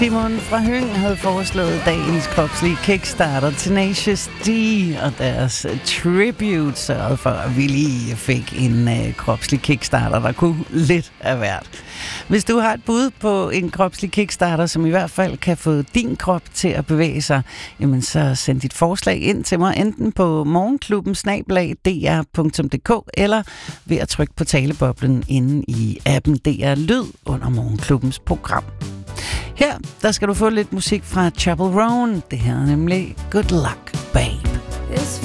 Simon fra Høng havde foreslået dagens kropslige kickstarter, Tenacious D, og deres tribute sørgede for, at vi lige fik en kropslig kickstarter, der kunne lidt af hvert. Hvis du har et bud på en kropslig kickstarter, som i hvert fald kan få din krop til at bevæge sig, jamen så send dit forslag ind til mig, enten på morgenklubben@dr.dk eller ved at trykke på taleboblen inde i appen DR Lyd under Morgenklubbens program. Her, der skal du få lidt musik fra Chappell Roan. Det her er nemlig Good Luck, Babe.